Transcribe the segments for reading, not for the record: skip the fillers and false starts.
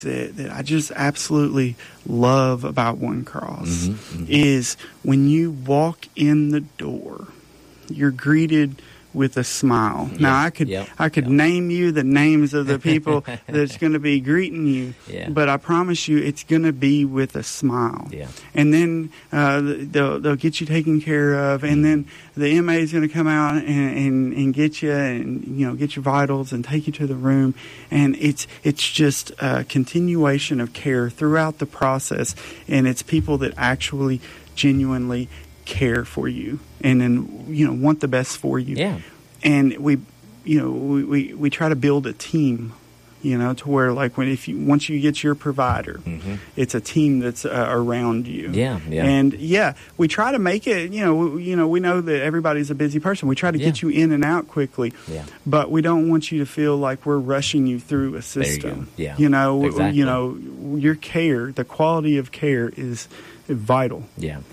that I just absolutely love about One Cross is when you walk in the door, you're greeted with a smile. Now I could name you the names of the people that's going to be greeting you, but I promise you it's going to be with a smile. And then they'll get you taken care of, and then the MA is going to come out and get you, and get your vitals and take you to the room, and it's just a continuation of care throughout the process, and it's people that actually genuinely care for you and then want the best for you. And we try to build a team, to where like once you get your provider, it's a team that's around you. And we try to make it. We know that everybody's a busy person. We try to get you in and out quickly. But we don't want you to feel like we're rushing you through a system. Exactly. Your care, the quality of care is vital.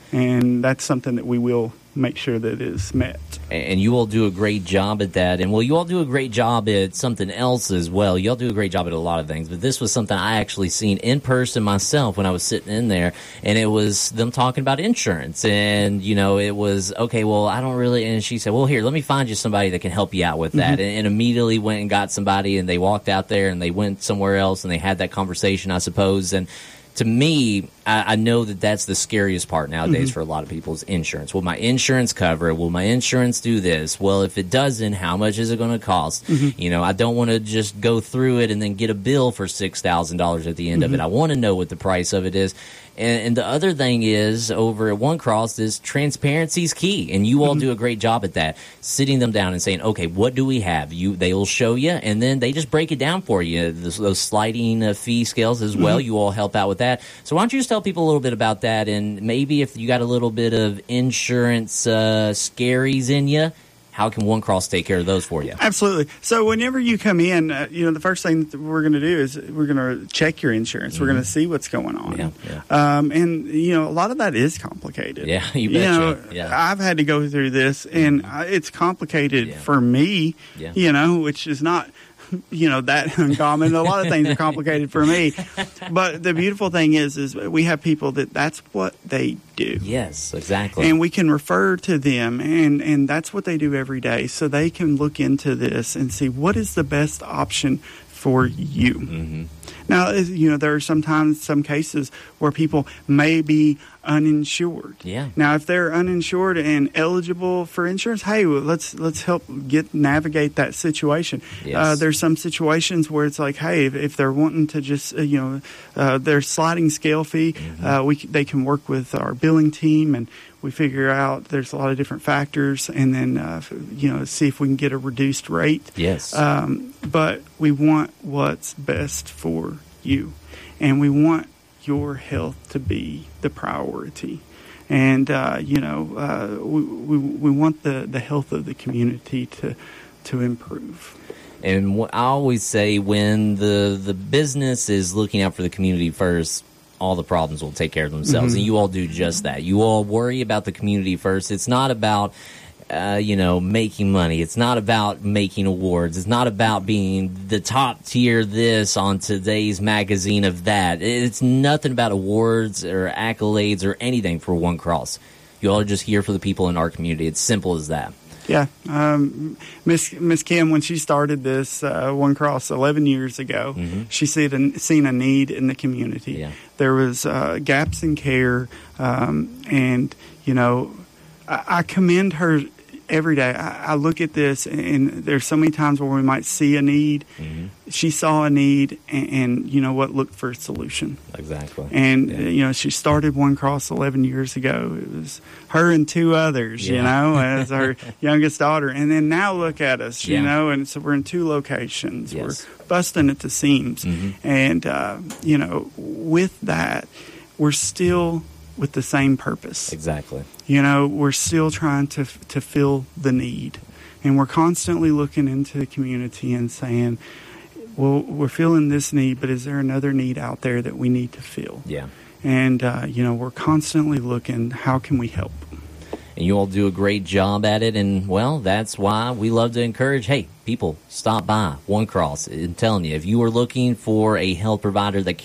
And that's something that we will make sure that is met. And you all do a great job at that. And you all do a great job at something else as well. You all do a great job at a lot of things. But this was something I actually seen in person myself when I was sitting in there. And it was them talking about insurance. And, it was, okay, well, I don't really. And she said, well, here, let me find you somebody that can help you out with that. And immediately went and got somebody, and they walked out there and they went somewhere else and they had that conversation, I suppose. And to me, I know that that's the scariest part nowadays for a lot of people is insurance. Will my insurance cover it? Will my insurance do this? Well, if it doesn't, how much is it going to cost? I don't want to just go through it and then get a bill for $6,000 at the end of it. I want to know what the price of it is. And the other thing is, over at One Cross, is transparency is key, and you all do a great job at that, sitting them down and saying, okay, what do we have? They will show you, and then they just break it down for you, those sliding fee scales as well. You all help out with that. So why don't you just tell people a little bit about that, and maybe if you got a little bit of insurance scaries in you, how can One Cross take care of those for you? Absolutely. So whenever you come in, the first thing that we're going to do is we're going to check your insurance. We're going to see what's going on. And, a lot of that is complicated. Yeah, you betcha. I've had to go through this, and it's complicated for me, which is not that uncommon. A lot of things are complicated for me. But the beautiful thing is we have people that's what they do. Yes, exactly. And we can refer to them, and that's what they do every day. So they can look into this and see what is the best option for you. Now, there are sometimes some cases where people may be uninsured. Now, if they're uninsured and eligible for insurance, hey, let's help navigate that situation. There's some situations where it's like, hey, if they're wanting to just their sliding scale fee, they can work with our billing team, and we figure out there's a lot of different factors, and then see if we can get a reduced rate. But we want what's best for you, and we want your health to be the priority. And we want the health of the community to improve. And I always say, when the business is looking out for the community first, all the problems will take care of themselves. And you all do just that. You all worry about the community first. It's not about making money. It's not about making awards. It's not about being the top tier this on today's magazine of that. It's nothing about awards or accolades or anything for One Cross. You all are just here for the people in our community. It's simple as that. Miss Kim, when she started this One Cross 11 years ago, she seen a need in the community. There was gaps in care, and I commend her every day. I look at this, and there's so many times where we might see a need. She saw a need, and looked for a solution. Exactly. And, she started One Cross 11 years ago. It was her and two others, as our youngest daughter. And then now look at us, and so we're in 2 locations. We're busting at the seams. And, with that, we're still with the same purpose. Exactly. We're still trying to fill the need. And we're constantly looking into the community and saying, well, we're feeling this need, but is there another need out there that we need to fill? And, we're constantly looking, how can we help? And you all do a great job at it. And, that's why we love to encourage, hey, people, stop by One Cross. I'm telling you, if you are looking for a health provider that